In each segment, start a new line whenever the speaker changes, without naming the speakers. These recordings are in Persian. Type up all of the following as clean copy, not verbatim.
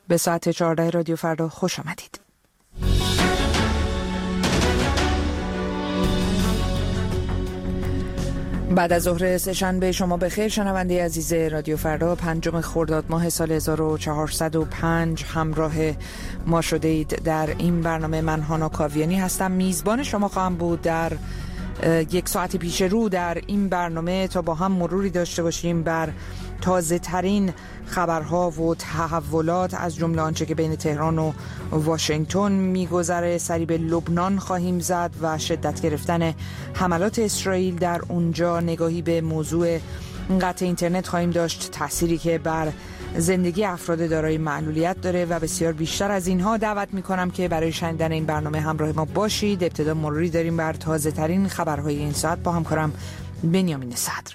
به ساعت 14 رادیو فردا خوش آمدید. بعد از ظهر سه‌شنبه شما بخیر شنونده عزیز رادیو فردا. 5 خرداد ماه سال 1405 همراه ما شده اید در این برنامه. من هانا کاویانی هستم، میزبان شما خواهم بود در یک ساعت پیش رو در این برنامه تا با هم مروری داشته باشیم بر تازه ترین خبرها و تحولات، از جمله آنچه که بین تهران و واشنگتن میگذره. سری به لبنان خواهیم زد و شدت گرفتن حملات اسرائیل در اونجا. نگاهی به موضوع قطع اینترنت خواهیم داشت، تأثیری که بر زندگی افراد دارای معلولیت داره و بسیار بیشتر از اینها. دعوت میکنم که برای شنیدن این برنامه همراه ما باشید. ابتدا مروری داریم بر تازه ترین خبرهای این ساعت با همکارم بنیامین صدر.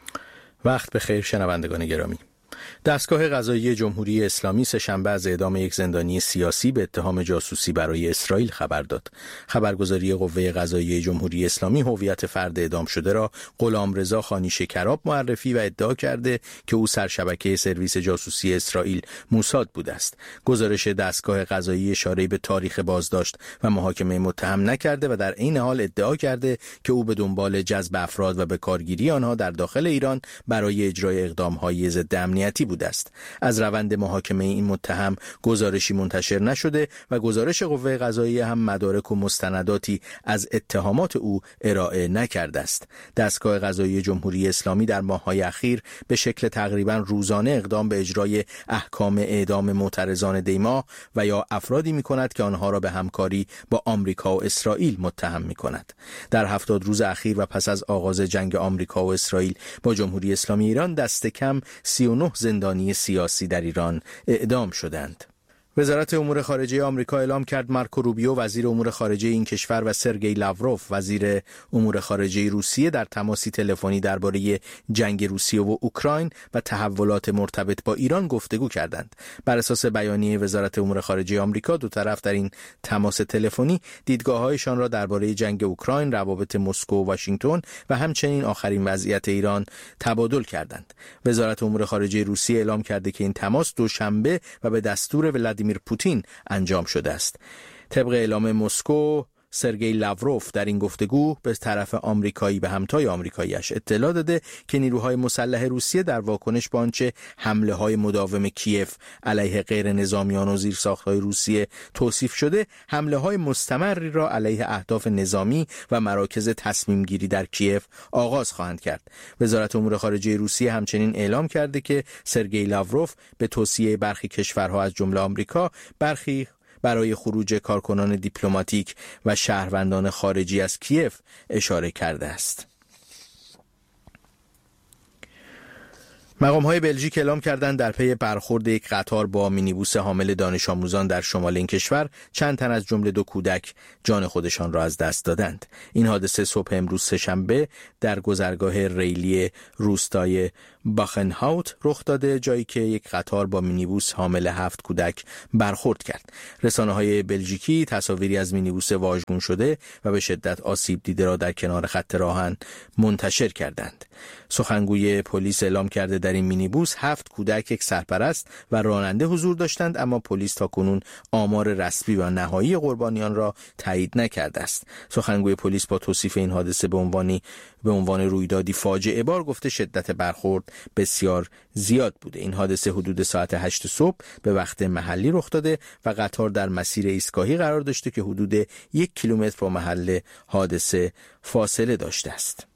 وقت بخیر شنوندگان گرامی. دستگاه قضایی جمهوری اسلامی سه‌شنبه از اعدام یک زندانی سیاسی به اتهام جاسوسی برای اسرائیل خبر داد. خبرگزاری قوه قضاییه جمهوری اسلامی هویت فرد اعدام شده را غلامرضا خانی شکراب معرفی و ادعا کرده که او سرشبکه سرویس جاسوسی اسرائیل موساد بوده است. گزارش دستگاه قضایی اشاره به تاریخ بازداشت و محاکمه متهم نکرده و در عین حال ادعا کرده که او به دنبال جذب افراد و به کارگیری آنها در داخل ایران برای اجرای اقدام‌های ضد امنیتی بوده است. از روند محاکمه این متهم گزارشی منتشر نشده و گزارش قوه قضاییه هم مدارک و مستنداتی از اتهامات او ارائه نکرده است. دستگاه قضایی جمهوری اسلامی در ماه‌های اخیر به شکل تقریباً روزانه اقدام به اجرای احکام اعدام معترضان دیما و یا افرادی می‌کند که آنها را به همکاری با آمریکا و اسرائیل متهم می‌کند. در 70 روز اخیر و پس از آغاز جنگ آمریکا و اسرائیل با جمهوری اسلامی ایران دست کم 39 زندانی سیاسی در ایران اعدام شدند. وزارت امور خارجه آمریکا اعلام کرد مارکو روبیو وزیر امور خارجه این کشور و سرگئی لاوروف وزیر امور خارجه روسیه در تماسی تلفنی درباره جنگ روسیه و اوکراین و تحولات مرتبط با ایران گفتگو کردند. بر اساس بیانیه وزارت امور خارجه آمریکا، دو طرف در این تماس تلفنی دیدگاه‌هایشان را درباره جنگ اوکراین، روابط مسکو و واشنگتن و همچنین آخرین وضعیت ایران تبادل کردند. وزارت امور خارجه روسیه اعلام کرده که این تماس دوشنبه و به دستور ولادیمیر پوتین انجام شده است. طبق اعلام مسکو، سرگئی لاوروف در این گفتگو به طرف آمریکایی به همتای آمریکایی‌اش اطلاع داده که نیروهای مسلح روسیه در واکنش به آنچه حمله‌های مداوم کیف علیه غیر نظامیان و زیرساخت‌های روسیه توصیف شده، حمله‌های مستمری را علیه اهداف نظامی و مراکز تصمیم‌گیری در کیف آغاز خواهند کرد. وزارت امور خارجه روسیه همچنین اعلام کرده که سرگئی لاوروف به توصیه برخی کشورها از جمله آمریکا برای خروج کارکنان دیپلماتیک و شهروندان خارجی از کیف اشاره کرده است. مقام‌های بلژیک اعلام کردند در پی برخورد یک قطار با مینیبوس حامل دانش آموزان در شمال این کشور چند تن از جمله 2 کودک جان خودشان را از دست دادند. این حادثه صبح امروز سه‌شنبه در گذرگاه ریلی روستای باخنهاوت رخ داده، جایی که یک قطار با مینیبوس حامل 7 کودک برخورد کرد. رسانه‌های بلژیکی تصاویری از مینیبوس واژگون شده و به شدت آسیب دیده را در کنار خط راهن منتشر کردند. سخنگوی پلیس اعلام کرده در این مینیبوس 7 کودک، یک سرپرست و راننده حضور داشتند، اما پلیس تاکنون آمار رسمی و نهایی قربانیان را تایید نکرده است. سخنگوی پلیس با توصیف این حادثه به عنوان رویدادی فاجعه بار گفته شدت برخورد بسیار زیاد بوده. این حادثه حدود ساعت 8 صبح به وقت محلی رخ داده و قطار در مسیر ایستگاهی قرار داشته که حدود 1 کیلومتر با محل حادثه فاصله داشته است.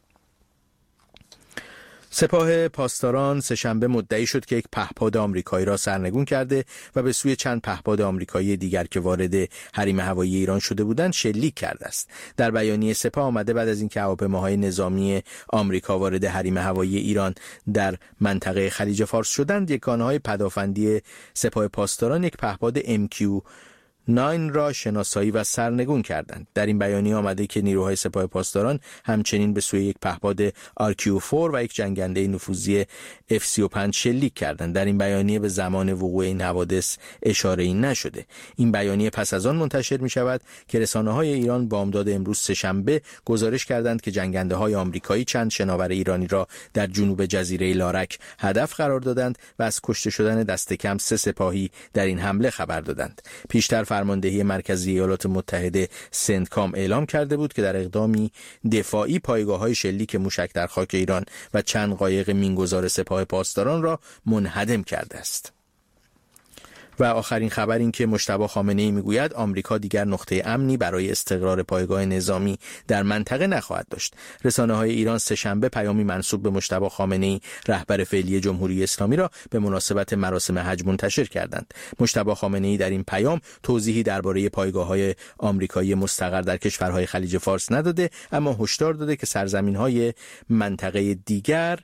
سپاه پاسداران سه‌شنبه مدعی شد که یک پهپاد آمریکایی را سرنگون کرده و به سوی چند پهپاد آمریکایی دیگر که وارد حریم هوایی ایران شده بودند شلیک کرده است. در بیانیه سپاه آمده بعد از اینکه هواپیماهای نظامی آمریکا وارد حریم هوایی ایران در منطقه خلیج فارس شدند، یگانه‌های پدافندی سپاه پاسداران یک پهپاد MQ 9 را شناسایی و سرنگون کردند. در این بیانیه آمده که نیروهای سپاه پاسداران همچنین به سوی یک پهپاد RQ-4 و یک جنگنده نفوذی F-35 شلیک کردند. در این بیانیه به زمان وقوع این حوادث اشاره‌ای نشده. این بیانیه پس از آن منتشر می شود که رسانه‌های ایران بامداد امروز سه‌شنبه گزارش کردند که جنگنده‌های آمریکایی چند شناور ایرانی را در جنوب جزیره لارک هدف قرار دادند و از کشته شدن دست کم 3 سپاهی در این حمله خبر دادند. پیشتر فرماندهی مرکزی ایالات متحده سنتکام اعلام کرده بود که در اقدامی دفاعی پایگاه‌های شلیک موشک در خاک ایران و چند قایق مینگذار سپاه پاسداران را منهدم کرده است. و آخرین خبر این که مجتبی خامنه‌ای میگوید آمریکا دیگر نقطه امنی برای استقرار پایگاه نظامی در منطقه نخواهد داشت. رسانه‌های ایران سه‌شنبه پیامی منسوب به مجتبی خامنه‌ای رهبر فعلی جمهوری اسلامی را به مناسبت مراسم حج منتشر کردند. مجتبی خامنه‌ای در این پیام توضیحی درباره پایگاه‌های آمریکایی مستقر در کشورهای خلیج فارس نداده، اما هشدار داده که سرزمین‌های منطقه دیگر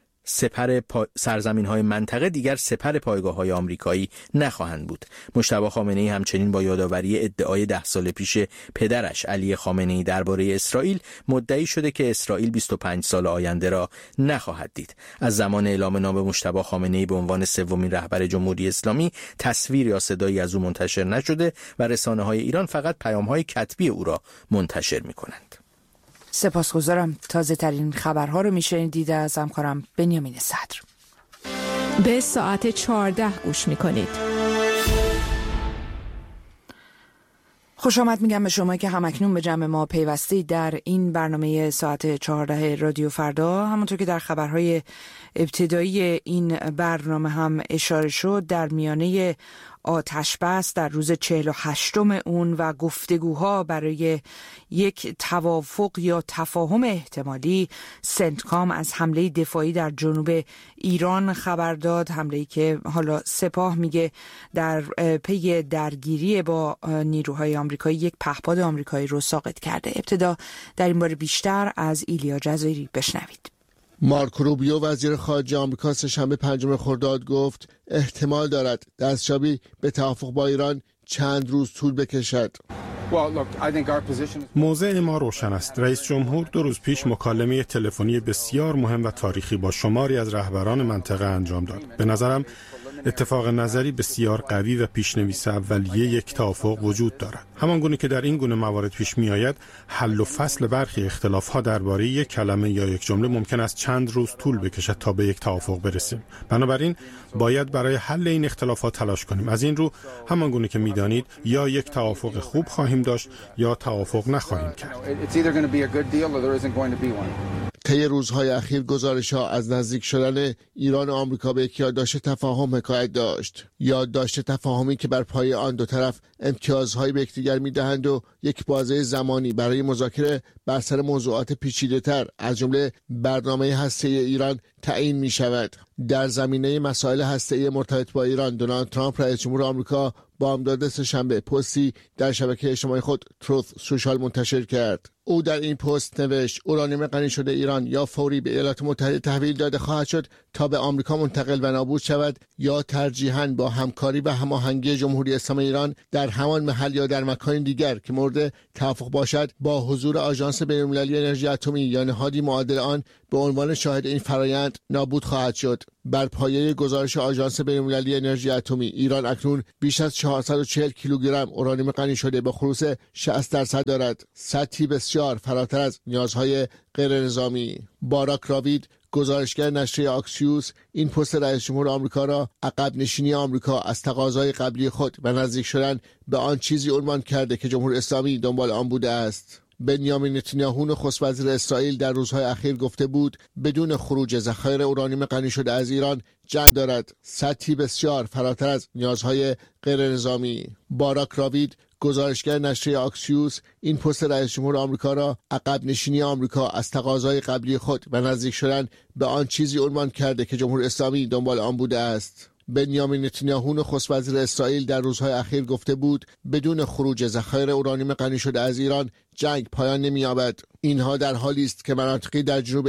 سپر پایگاه‌های آمریکایی نخواهند بود. مجتبی خامنه‌ای همچنین با یادآوری ادعای 10 سال پیش پدرش علی خامنه‌ای درباره اسرائیل مدعی شده که اسرائیل 25 سال آینده را نخواهد دید. از زمان اعلام نام مجتبی خامنه‌ای به عنوان سومین رهبر جمهوری اسلامی تصویر یا صدایی از او منتشر نشده و رسانه‌های ایران فقط پیام‌های کتبی او را منتشر می‌کنند.
سپاسگزارم. تازه ترین خبرها رو میشنیدید از همکارم بنیامین صدر.
به ساعت 14 گوش میکنید.
خوش آمد میگم به شما که همکنون به جمع ما پیوسته در این برنامه ساعت 14 رادیو فردا. همونطور که در خبرهای ابتدایی این برنامه هم اشاره شد، در میانه آتش بس در روز 48م اون و گفتگوها برای یک توافق یا تفاهم احتمالی، سنتکام از حمله دفاعی در جنوب ایران خبر داد. حمله‌ای که حالا سپاه میگه در پی درگیری با نیروهای آمریکایی یک پهپاد آمریکایی رو ساقط کرده. ابتدا در این باره بیشتر از ایلیا جزایری بشنوید.
مارکو روبیو وزیر خارجه آمریکا سه‌شنبه 5 خرداد گفت احتمال دارد دستیابی به توافق با ایران چند روز طول بکشد.
موضع ما روشن است. رئیس جمهور 2 روز پیش مکالمه تلفنی بسیار مهم و تاریخی با شماری از رهبران منطقه انجام داد. به نظرم اتفاق نظری بسیار قوی و پیشنویس اولیه یک توافق وجود دارد. همانگونه که در این گونه موارد پیش می آید، حل و فصل برخی اختلاف‌ها درباره یک کلمه یا یک جمله ممکن است چند روز طول بکشد تا به یک توافق برسیم. بنابراین باید برای حل این اختلافات تلاش کنیم. از این رو همانگونه که می‌دانید یا یک توافق خوب خواهیم داشت یا توافق نخواهیم کرد.
طی روزهای اخیر گزارش‌ها از نزدیک شدن ایران و آمریکا به یک یادداشت تفاهم حکایت داشت. یادداشت تفاهمی که بر پایه آن دو طرف امتیازهای به یکدیگر می‌دهند و یک بازه زمانی برای مذاکره بر سر موضوعات پیچیده‌تر از جمله برنامه هسته‌ای ایران تعیین می‌شود. در زمینه مسائل هسته‌ای مرتبط با ایران، دونالد ترامپ رئیس جمهور آمریکا بامداد سه‌شنبه پستی در شبکه اجتماعی خود تروث سوشال منتشر کرد. او در این پست نوشت اورانیوم غنی شده ایران یا فوری به ایالات متحده تحویل داده خواهد شد تا به آمریکا منتقل و نابود شود یا ترجیحاً با همکاری و هماهنگی جمهوری اسلامی ایران در همان محل یا در مکان دیگر که مورد توافق باشد با حضور آژانس بین‌المللی انرژی اتمی یا نهادی معادل آن به عنوان شاهد این فرایند نابود خواهد شد. بر پایه گزارش آژانس بین‌المللی انرژی اتمی، ایران اکنون بیش از 440 کیلوگرم اورانیوم غنی شده با خلوص 60% دارد، سطحی بسیار فراتر از نیازهای غیر نظامی. باراک راوید، گزارشگر نشریه آکسیوس، این پست رئیس جمهور آمریکا را عقب نشینی آمریکا از تقاضای قبلی خود و نزدیک شدن به آن چیزی عنوان کرده که جمهوری اسلامی دنبال آن بوده است. بنیامین نتانیاهو نخست وزیر اسرائیل در روزهای اخیر گفته بود بدون خروج ذخایر اورانیوم غنی شده از ایران جنگ دارد، سطحی بسیار فراتر از نیازهای غیر نظامی. باراک راوید، گزارشگر نشریه آکسیوس، این پست رئیس جمهور آمریکا را عقب نشینی آمریکا از تقاضای قبلی خود و نزدیک شدن به آن چیزی عنوان کرده که جمهوری اسلامی دنبال آن بوده است. بنیامین نتانیاهو نخست وزیر اسرائیل در روزهای اخیر گفته بود بدون خروج ذخایر اورانیوم غنی شده از ایران جنگ پایان نمی‌یابد. اینها در حالی است که مناطقی در جنوب